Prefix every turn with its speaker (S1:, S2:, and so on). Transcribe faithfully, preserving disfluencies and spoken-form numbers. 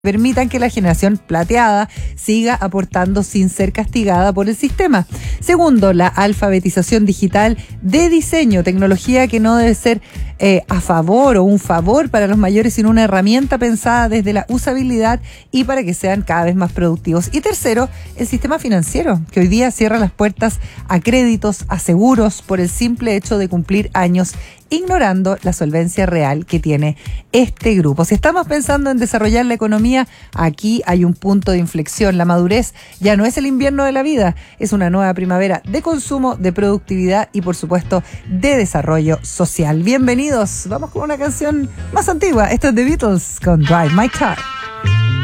S1: permitan que la generación plateada siga aportando sin ser castigada por el sistema. Segundo, la alfabetización digital de diseño, tecnología que no debe ser eh, a favor o un favor para los mayores, sino una herramienta pensada desde la usabilidad y para que sean cada vez más productivos. Y tercero, el sistema financiero, que hoy día cierra las puertas a créditos, a seguros, por el simple hecho de cumplir años, ignorando la solvencia real que tiene este grupo. Si estamos pensando en desarrollar la economía, aquí hay un punto de inflexión. La madurez ya no es el invierno de la vida, es una nueva primavera de consumo, de productividad y, por supuesto, de desarrollo social. Bienvenidos, vamos con una canción más antigua. Esto es The Beatles con Drive My Car.